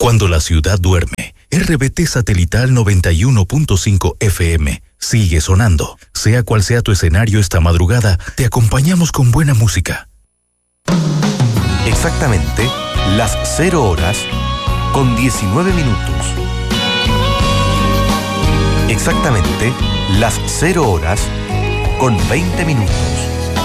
Cuando la ciudad duerme, RBT Satelital 91.5 FM sigue sonando. Sea cual sea tu escenario esta madrugada, te acompañamos con buena música. Exactamente las 0 horas con 19 minutos. Exactamente las 0 horas con 20 minutos.